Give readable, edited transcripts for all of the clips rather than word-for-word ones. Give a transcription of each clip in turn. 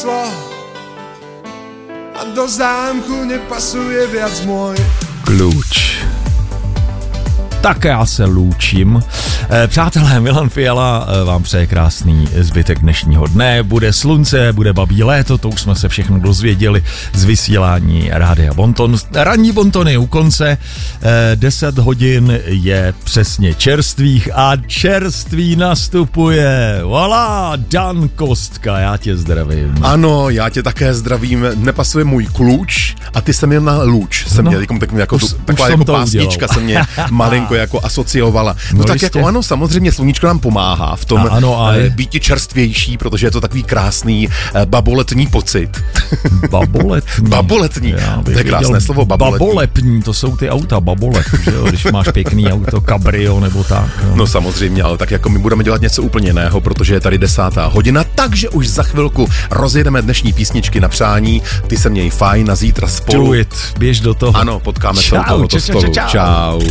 A do zámku nepasuje viac môj Kluč. Tak já se loučím. Přátelé, Milan Fiala vám přeje krásný zbytek dnešního dne. Bude slunce, bude babí léto, to už jsme se všechno dozvěděli z vysílání Rádia Bonton. Ranní Bonton je u konce, 10 hodin je přesně čerstvých a čerství nastupuje. Voilà, Dan Kostka, já tě zdravím. Ano, já tě také zdravím, nepasuje můj kluč a ty jsem měl na lůč. Jsem měl jako taková jako pásnička se mě malinko jako asociovala. No tak jako ano, samozřejmě sluníčko nám pomáhá v tom být čerstvější, protože je to takový krásný baboletní pocit. Baboletní? Baboletní, to je krásné slovo, baboletní. Baboletní, to jsou ty auta, babolet, že jo, když máš pěkný auto, cabrio nebo tak. No samozřejmě, ale tak jako my budeme dělat něco úplně jiného, protože je tady 10. hodina, takže už za chvilku rozjedeme dnešní písničky na přání. Ty se měj fajn a zítra spolu. Do it, běž do toho. Ano, potkáme se u tohoto stolu. Čau.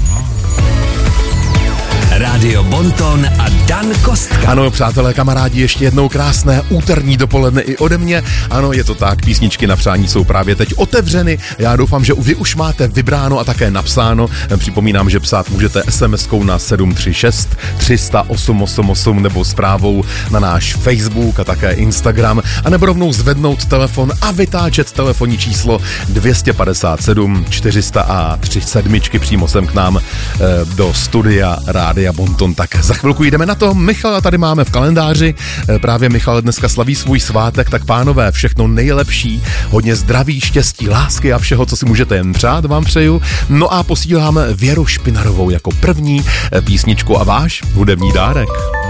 Rádio Bonton a Dan Kostka. Ano, přátelé, kamarádi, ještě jednou krásné úterní dopoledne i ode mě. Ano, je to tak, písničky na přání jsou právě teď otevřeny. Já doufám, že vy už máte vybráno a také napsáno. Připomínám, že psát můžete SMS-kou na 736 300 888 nebo zprávou na náš Facebook a také Instagram, a nebo rovnou zvednout telefon a vytáčet telefonní číslo 257 400 a 37 přímo sem k nám do studia Rádia Bonton. Tak za chvilku jdeme na to. Michala tady máme v kalendáři. Právě Michal dneska slaví svůj svátek, tak pánové, všechno nejlepší, hodně zdraví, štěstí, lásky a všeho, co si můžete jen přát, vám přeju. No a posíláme Věru Špinarovou jako první písničku a váš hudební dárek.